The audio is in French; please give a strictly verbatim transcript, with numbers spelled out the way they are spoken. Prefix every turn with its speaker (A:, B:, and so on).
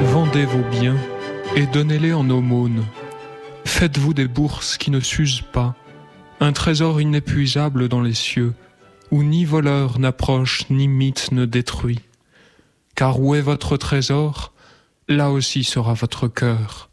A: Vendez vos biens et donnez-les en aumône. Faites-vous des bourses qui ne s'usent pas, un trésor inépuisable dans les cieux, où ni voleur n'approche, ni mythe ne détruit. Car où est votre trésor, là aussi sera votre cœur.